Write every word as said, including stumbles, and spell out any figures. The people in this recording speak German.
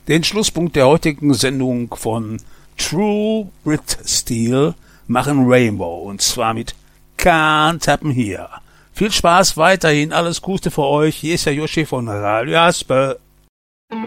Den Schlusspunkt der heutigen Sendung von True Brit Steel machen Rainbow, und zwar mit Can't Happen Here. Viel Spaß weiterhin, alles Gute für euch. Hier ist der Yoshi von Radio Aspe.